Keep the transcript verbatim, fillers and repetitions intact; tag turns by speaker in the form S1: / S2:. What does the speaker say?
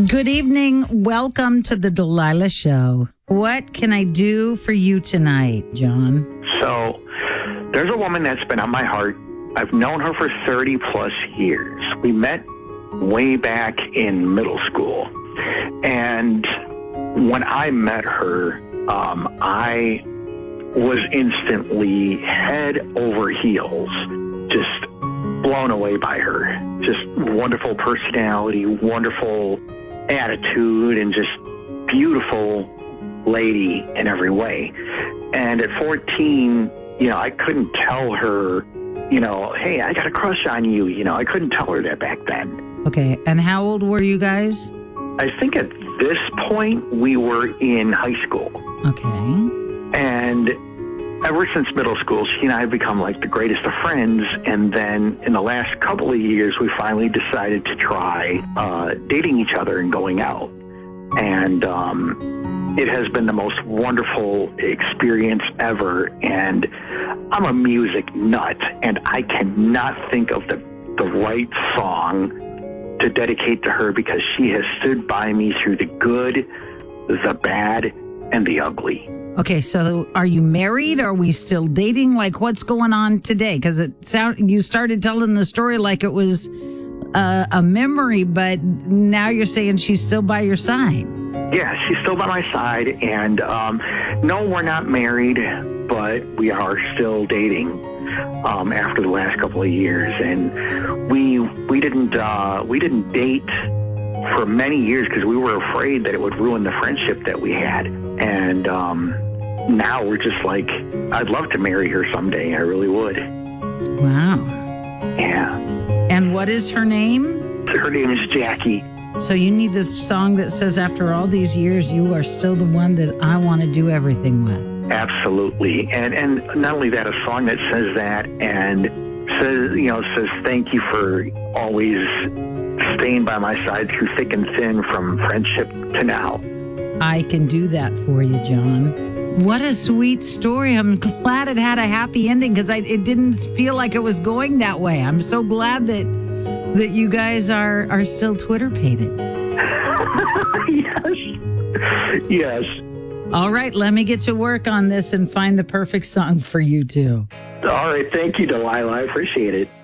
S1: Good evening. Welcome to the Delilah Show. What can I do for you tonight, John?
S2: So, there's a woman that's been on my heart. I've known her for thirty plus years. We met way back in middle school. And when I met her, um, I was instantly head over heels, just blown away by her. Just wonderful personality, wonderful attitude, and just beautiful lady in every way. And at fourteen, you know, I couldn't tell her, you know, hey, I got a crush on you. You know, I couldn't tell her that back then.
S1: Okay, and how old were you guys?
S2: I think at this point, we were in high school.
S1: Okay.
S2: And ever since middle school, she and I have become like the greatest of friends. And then in the last couple of years, we finally decided to try uh, dating each other and going out. And um, it has been the most wonderful experience ever. And I'm a music nut, and I cannot think of the, the right song to dedicate to her because she has stood by me through the good, the bad, and the ugly.
S1: Okay, so are you married? Are we still dating? Like, what's going on today? Because it sound you started telling the story like it was uh, a memory, but now you're saying she's still by your side.
S2: Yeah, she's still by my side, and um, no, we're not married, but we are still dating um, after the last couple of years, and we we didn't uh, we didn't date for many years because we were afraid that it would ruin the friendship that we had, and um, now we're just like, I'd love to marry her someday. I really would.
S1: Wow.
S2: Yeah.
S1: And what is her name?
S2: Her name is Jackie.
S1: So you need a song that says, after all these years, you are still the one that I want to do everything with.
S2: Absolutely. And and not only that, a song that says that and says, you know, says thank you for always staying by my side through thick and thin from friendship to now.
S1: I can do that for you, John. What a sweet story. I'm glad it had a happy ending because it didn't feel like it was going that way. I'm so glad that that you guys are, are still Twitter-pated.
S2: Yes. Yes.
S1: All right, let me get to work on this and find the perfect song for you two.
S2: All right. Thank you, Delilah. I appreciate it.